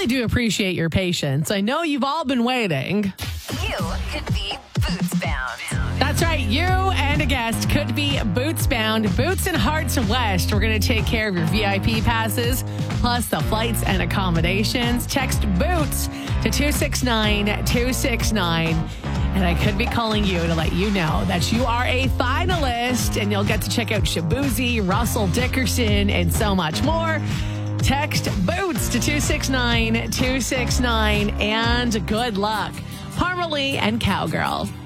do appreciate your patience. I know you've all been waiting. You could be boots bound. That's right. You and a guest could be boots bound. Boots and Hearts West. We're going to take care of your VIP passes, plus the flights and accommodations. Text BOOTS to 269-269. And I could be calling you to let you know that you are a finalist, and you'll get to check out Shabuzi, Russell Dickerson, and so much more. Text BOOTS to 269-269, and good luck. Parmalee and Cowgirl.